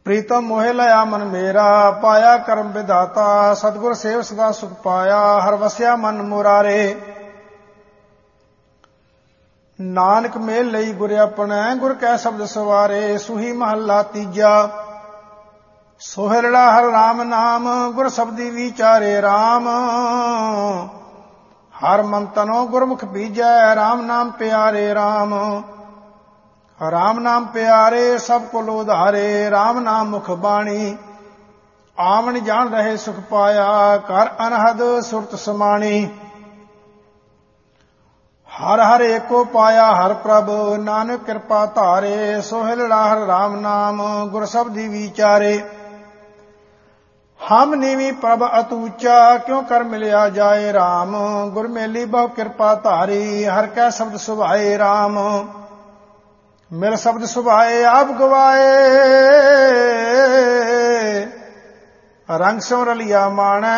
ਪ੍ਰੀਤਮ ਮੋਹਿ ਲਿਆ ਮਨ ਮੇਰਾ, ਪਾਇਆ ਕਰਮ ਵਿਧਾਤਾ। ਸਤਿਗੁਰ ਸੇਵ ਸਦਾ ਸੁਖ ਪਾਇਆ, ਹਰ ਵਸਿਆ ਮਨ ਮੁਰਾਰੇ। ਨਾਨਕ ਮੇਲ ਲਈ ਗੁਰ ਆਪਣੈ, ਗੁਰ ਕੈ ਸ਼ਬਦ ਸਵਾਰੇ। ਸੂਹੀ ਮਹੱਲਾ ਤੀਜਾ। ਸੋਹਿਲੜਾ ਹਰ ਰਾਮ ਨਾਮ, ਗੁਰ ਸ਼ਬਦੀ ਵਿਚਾਰੇ ਰਾਮ। ਹਰ ਮਨ ਤਨੋ ਗੁਰਮੁਖ ਬੀਜੈ, ਰਾਮ ਨਾਮ ਪਿਆਰੇ ਰਾਮ। ਰਾਮ ਨਾਮ ਪਿਆਰੇ ਸਭ ਕੁਲ ਉਧਾਰੇ, ਰਾਮ ਨਾਮ ਮੁਖ ਬਾਣੀ। ਆਵਣ ਜਾਣ ਰਹੇ ਸੁਖ ਪਾਇਆ, ਕਰ ਅਨਹਦ ਸੁਰਤ ਸਮਾਣੀ। ਹਰ ਹਰ ਏਕੋ ਪਾਇਆ ਹਰ ਪ੍ਰਭ, ਨਾਨਕ ਕਿਰਪਾ ਧਾਰੇ। ਸੋਹਿਲੜਾ ਹਰ ਰਾਮ ਨਾਮ, ਗੁਰ ਸ਼ਬਦੀ ਵਿਚਾਰੇ। ਹਮ ਨੀਵੀ ਪ੍ਰਭ ਅਤੂਚਾ, ਕਿਉ ਕਰ ਮਿਲਿਆ ਜਾਏ ਰਾਮ। ਗੁਰ ਮੇਲੀ ਬਹੁ ਕਿਰਪਾ ਧਾਰੀ, ਹਰ ਕੈ ਸ਼ਬਦ ਸੁਭਾਏ ਰਾਮ। ਮਿਲ ਸ਼ਬਦ ਸੁਭਾਏ ਆਪ ਗਵਾਏ, ਰੰਗ ਸਿਉ ਰਲਿਆ ਮਾਣੈ।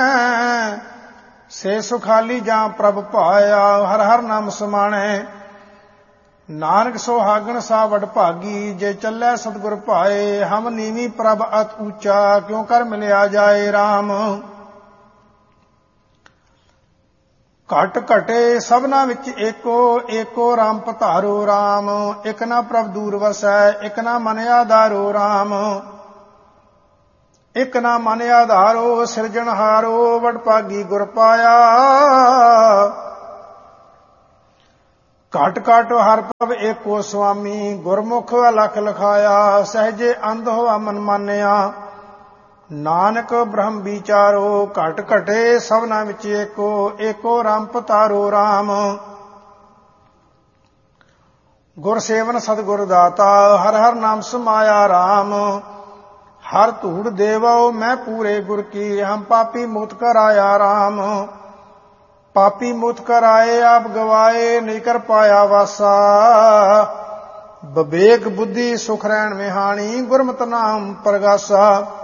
ਸੇ ਸੁਖਾਲੀ ਜਾਂ ਪ੍ਰਭ ਪਾਇਆ, ਹਰ ਹਰ ਨਾਮ ਸਮਾਣੈ। ਨਾਨਕ ਸੁਹਾਗਣ ਸਾ ਵਡ ਭਾਗੀ, ਜੇ ਚੱਲੈ ਸਤਿਗੁਰ ਭਾਏ। ਹਮ ਨੀਵੀ ਪ੍ਰਭ ਅਤ ਊਚਾ, ਕਿਉ ਕਰ ਮਿਲਿਆ ਜਾਏ ਰਾਮ। ਘਟ ਘਟੇ ਸਭਨਾ ਵਿੱਚ ਏਕੋ, ਏਕੋ ਰਾਮ ਪਧਾਰੋ ਰਾਮ। ਇਕ ਨਾ ਪ੍ਰਭ ਦੂਰ ਵਸੈ, ਇਕ ਨਾ ਮਨ ਆਧਾਰੋ ਰਾਮ। ਇਕ ਨਾ ਮਨ ਆਧਾਰੋ, ਸਿਰਜਣਹਾਰੋ। ਵਡ ਭਾਗੀ ਗੁਰ ਪਾਇਆ, ਘਟ ਘਟ ਹਰ ਪ੍ਰਭ ਏਕੋ ਸੁਆਮੀ। ਗੁਰਮੁਖ ਅਲਖ ਲਖਾਇਆ, ਸਹਜੇ ਅੰਧ ਹੋਆ ਮਨ ਮਾਨਿਆ। ਨਾਨਕ ਬ੍ਰਹਮ ਵਿਚਾਰੋ, ਘਟ ਘਟੇ ਸਭਨਾ ਵਿੱਚ ਏਕੋ, ਏਕੋ ਰਾਮ ਪਧਾਰੋ ਰਾਮ। ਗੁਰ ਸੇਵਨ ਸਤਿਗੁਰ ਦਾਤਾ, ਹਰ ਹਰ ਨਾਮ ਸਮਾਇਆ ਰਾਮ। ਹਰ ਧੂੜ ਦੇਵੋ ਮੈਂ ਪੂਰੇ ਗੁਰ ਕੀ, ਹਮ ਪਾਪੀ ਮੁਕਤ ਕਰਾਇਆ ਰਾਮ। ਪਾਪੀ ਮੁਕਤ ਕਰਾਏ ਆਪ ਗਵਾਏ, ਨਹੀਂ ਕਰ ਪਾਇਆ ਵਾਸਾ। ਵਿਵੇਕ ਬੁੱਧੀ ਸੁਖ ਰਹਿਣ ਵਿਹਾਣੀ, ਗੁਰਮਤਿ ਨਾਮ ਪ੍ਰਗਾਸਾ।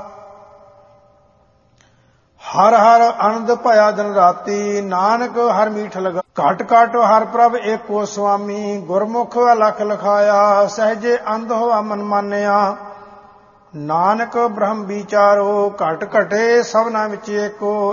ਹਰ ਹਰ ਆਨੰਦ ਭਇਆ ਦਿਨ ਰਾਤੀ, ਨਾਨਕ ਹਰ ਮੀਠ ਲਗਾ। ਘਟ ਘਟ ਹਰ ਪ੍ਰਭ ਏਕੋ ਸੁਆਮੀ, ਗੁਰਮੁਖ ਅਲਖ ਲਖਾਇਆ। ਸਹਜੇ ਅੰਧ ਹੋਆ ਮਨ ਮਾਨਿਆ। ਨਾਨਕ ਬ੍ਰਹਮ ਵਿਚਾਰੋ, ਘਟ ਘਟੇ ਸਭਨਾ ਵਿੱਚ ਏਕੋ,